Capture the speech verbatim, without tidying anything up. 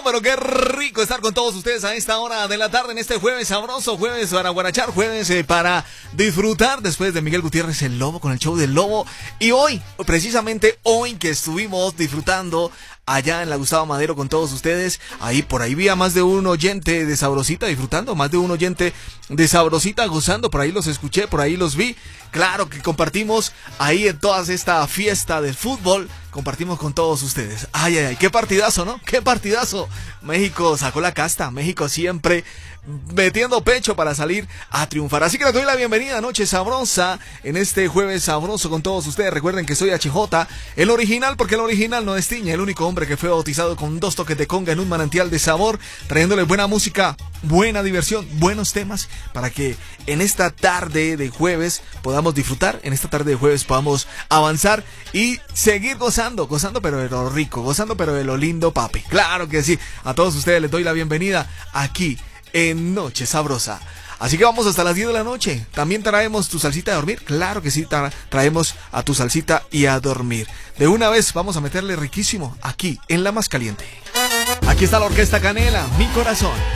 pero qué rico estar con todos ustedes a esta hora de la tarde en este jueves sabroso, jueves para guarachar, jueves eh, para disfrutar después de Miguel Gutiérrez el Lobo con el show del Lobo. Y hoy, precisamente hoy que estuvimos disfrutando allá en la Gustavo Madero con todos ustedes, ahí por ahí vi a más de un oyente de Sabrosita disfrutando, más de un oyente de Sabrosita gozando, por ahí los escuché, por ahí los vi. Claro que compartimos ahí en toda esta fiesta del fútbol, compartimos con todos ustedes. Ay, ay, ay, qué partidazo, ¿no? Qué partidazo. México sacó la casta, México siempre metiendo pecho para salir a triunfar. Así que les doy la bienvenida a Noche Sabrosa en este jueves sabroso con todos ustedes. Recuerden que soy H J, el original, porque el original no destiñe, el único hombre que fue bautizado con dos toques de conga en un manantial de sabor, trayéndoles buena música, buena diversión, buenos temas, para que en esta tarde de jueves podamos disfrutar, en esta tarde de jueves podamos avanzar y seguir gozando, gozando pero de lo rico, gozando pero de lo lindo, papi. Claro que sí, a todos ustedes les doy la bienvenida aquí en Noche Sabrosa. Así que vamos hasta las diez de la noche. También traemos tu salsita de dormir. Claro que sí, tra- traemos a tu salsita y a dormir. De una vez vamos a meterle riquísimo aquí en la más caliente. Aquí está la Orquesta Canela, Mi Corazón.